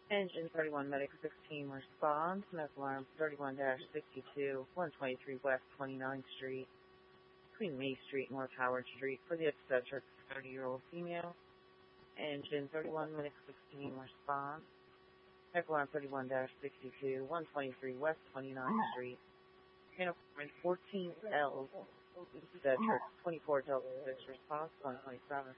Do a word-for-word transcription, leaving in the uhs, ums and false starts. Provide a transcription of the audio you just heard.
Engine thirty-one, Medic sixteen responds. Medical alarm thirty-one sixty-two, one twenty-three West twenty-ninth Street, between May Street and North Howard Street, for the obstetric thirty-year-old female. Engine thirty-one, Medic sixteen responds. Medical alarm thirty-one sixty-two, one twenty-three West twenty-ninth Street, uniform fourteen L, obstetric twenty-four Delta six response, one twenty-seven.